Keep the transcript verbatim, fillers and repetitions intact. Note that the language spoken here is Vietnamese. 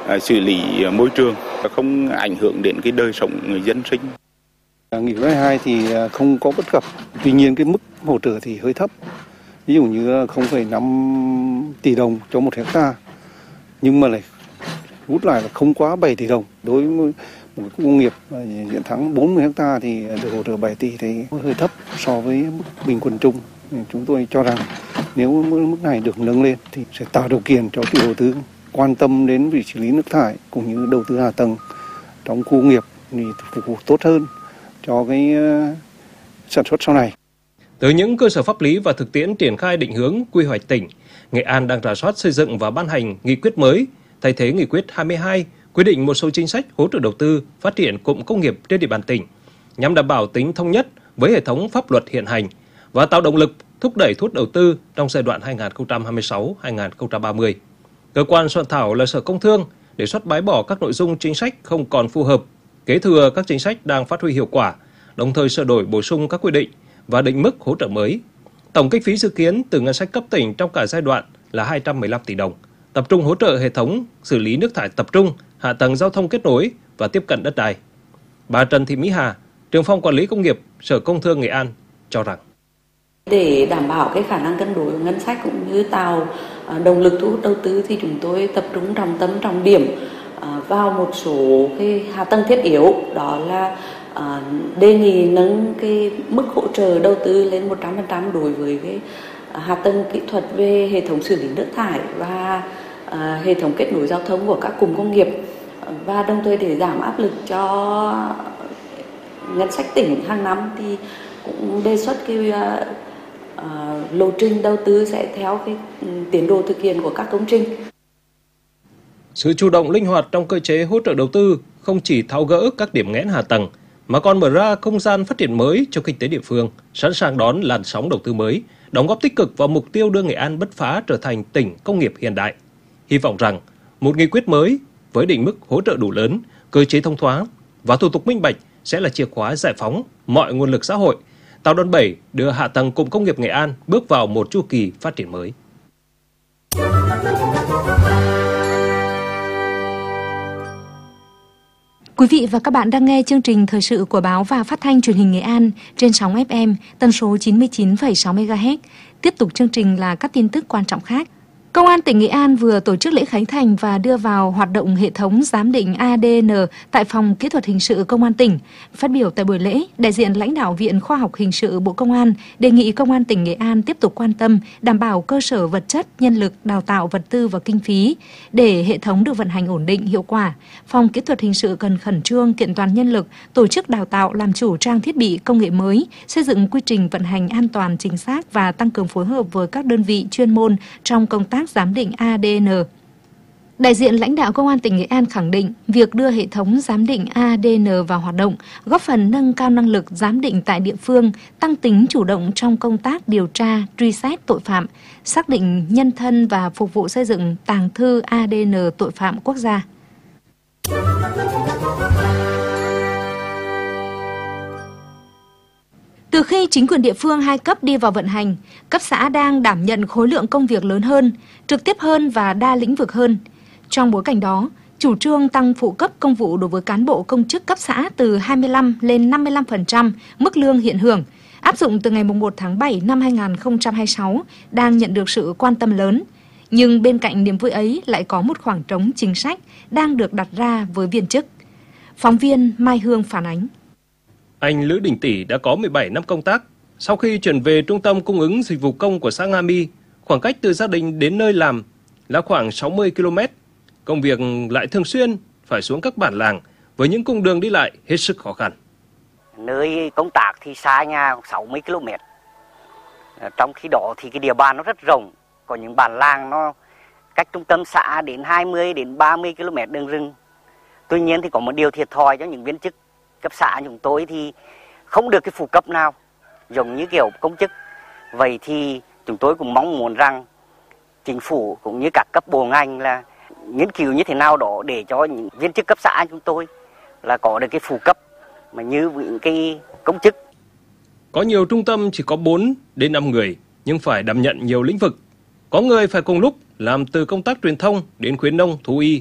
xử lý môi trường, không ảnh hưởng đến cái đời sống dân sinh. Nghị quyết hai thì không có bất cập, tuy nhiên cái mức hỗ trợ thì hơi thấp, ví dụ như không phẩy năm tỷ đồng cho một hecta, nhưng mà lại rút lại là không quá bảy tỷ đồng. Đối với một công nghiệp diện thắng bốn mươi hecta thì được hỗ trợ bảy tỷ thì hơi thấp so với mức bình quân chung. Chúng tôi cho rằng nếu mức này được nâng lên thì sẽ tạo điều kiện cho chủ đầu tư quan tâm đến việc xử lý nước thải cũng như đầu tư hạ tầng trong khu công nghiệp thì phục vụ tốt hơn cho cái sản xuất sau này. Từ những cơ sở pháp lý và thực tiễn triển khai định hướng quy hoạch tỉnh, Nghệ An đang rà soát xây dựng và ban hành nghị quyết mới thay thế nghị quyết hai mươi hai quy định một số chính sách hỗ trợ đầu tư phát triển cụm công nghiệp trên địa bàn tỉnh nhằm đảm bảo tính thống nhất với hệ thống pháp luật hiện hành và tạo động lực thúc đẩy thu hút đầu tư trong giai đoạn hai nghìn không trăm hai mươi sáu đến hai nghìn không trăm ba mươi. Cơ quan soạn thảo là Sở Công Thương đề xuất bãi bỏ các nội dung chính sách không còn phù hợp, kế thừa các chính sách đang phát huy hiệu quả, đồng thời sửa đổi bổ sung các quy định và định mức hỗ trợ mới. Tổng kinh phí dự kiến từ ngân sách cấp tỉnh trong cả giai đoạn là hai trăm mười lăm tỷ đồng, tập trung hỗ trợ hệ thống xử lý nước thải tập trung, hạ tầng giao thông kết nối và tiếp cận đất đai. Bà Trần Thị Mỹ Hà, trưởng phòng quản lý công nghiệp, Sở Công Thương Nghệ An cho rằng để đảm bảo cái khả năng cân đối của ngân sách cũng như tạo động lực thu hút đầu tư thì chúng tôi tập trung trọng tâm trọng điểm vào một số cái hạ tầng thiết yếu, đó là đề nghị nâng cái mức hỗ trợ đầu tư lên một trăm phần trăm đối với cái hạ tầng kỹ thuật về hệ thống xử lý nước thải và hệ thống kết nối giao thông của các cụm công nghiệp, và đồng thời để giảm áp lực cho ngân sách tỉnh hàng năm thì cũng đề xuất cái uh, lộ trình đầu tư sẽ theo cái tiến độ thực hiện của các công trình. Sự chủ động linh hoạt trong cơ chế hỗ trợ đầu tư không chỉ tháo gỡ các điểm nghẽn hạ tầng mà còn mở ra không gian phát triển mới cho kinh tế địa phương, sẵn sàng đón làn sóng đầu tư mới, đóng góp tích cực vào mục tiêu đưa Nghệ An bứt phá trở thành tỉnh công nghiệp hiện đại. Hy vọng rằng một nghị quyết mới với định mức hỗ trợ đủ lớn, cơ chế thông thoáng và thủ tục minh bạch sẽ là chìa khóa giải phóng mọi nguồn lực xã hội, tạo đòn bẩy đưa hạ tầng cụm công nghiệp Nghệ An bước vào một chu kỳ phát triển mới. Quý vị và các bạn đang nghe chương trình thời sự của báo và phát thanh truyền hình Nghệ An trên sóng ép em tần số chín mươi chín phẩy sáu mê ga héc. Tiếp tục chương trình là các tin tức quan trọng khác. Công an tỉnh Nghệ An vừa tổ chức lễ khánh thành và đưa vào hoạt động hệ thống giám định a đê en tại Phòng Kỹ thuật Hình sự Công an tỉnh. Phát biểu tại buổi lễ, đại diện lãnh đạo Viện Khoa học Hình sự Bộ Công an đề nghị Công an tỉnh Nghệ An tiếp tục quan tâm, đảm bảo cơ sở vật chất, nhân lực, đào tạo vật tư và kinh phí để hệ thống được vận hành ổn định, hiệu quả. Phòng Kỹ thuật Hình sự cần khẩn trương kiện toàn nhân lực, tổ chức đào tạo làm chủ trang thiết bị công nghệ mới, xây dựng quy trình vận hành an toàn chính xác và tăng cường phối hợp với các đơn vị chuyên môn trong công tác giám định a đê en. Đại diện lãnh đạo Công an tỉnh Nghệ An khẳng định việc đưa hệ thống giám định a đê en vào hoạt động góp phần nâng cao năng lực giám định tại địa phương, tăng tính chủ động trong công tác điều tra, truy xét tội phạm, xác định nhân thân và phục vụ xây dựng tàng thư a đê en tội phạm quốc gia. Từ khi chính quyền địa phương hai cấp đi vào vận hành, cấp xã đang đảm nhận khối lượng công việc lớn hơn, trực tiếp hơn và đa lĩnh vực hơn. Trong bối cảnh đó, chủ trương tăng phụ cấp công vụ đối với cán bộ công chức cấp xã từ hai mươi lăm lên năm mươi lăm phần trăm mức lương hiện hưởng, áp dụng từ ngày mùng một tháng bảy năm hai nghìn không trăm hai mươi sáu, đang nhận được sự quan tâm lớn. Nhưng bên cạnh niềm vui ấy lại có một khoảng trống chính sách đang được đặt ra với viên chức. Phóng viên Mai Hương phản ánh. Anh Lữ Đình Tỷ đã có mười bảy năm công tác. Sau khi chuyển về Trung tâm Cung ứng Dịch vụ Công của xã Nga My, khoảng cách từ gia đình đến nơi làm là khoảng sáu mươi ki lô mét. Công việc lại thường xuyên phải xuống các bản làng với những cung đường đi lại hết sức khó khăn. Nơi công tác thì xa nhà sáu mươi ki lô mét. Trong khi đó thì cái địa bàn nó rất rộng. Có những bản làng nó cách trung tâm xã đến hai mươi đến ba mươi ki lô mét đường rừng. Tuy nhiên thì có một điều thiệt thòi cho những viên chức cấp xã chúng tôi thì không được cái phụ cấp nào giống như kiểu công chức. Vậy thì chúng tôi cũng mong muốn rằng chính phủ cũng như các cấp bộ ngành là nghiên cứu như thế nào đó để cho những viên chức cấp xã chúng tôi là có được cái phụ cấp mà như những cái công chức. Có nhiều trung tâm chỉ có bốn đến năm người nhưng phải đảm nhận nhiều lĩnh vực. Có người phải cùng lúc làm từ công tác truyền thông đến khuyến nông, thú y,